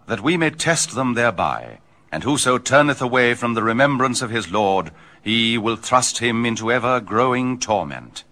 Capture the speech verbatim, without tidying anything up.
that we may test them thereby. And whoso turneth away from the remembrance of his Lord, he will thrust him into ever-growing torment.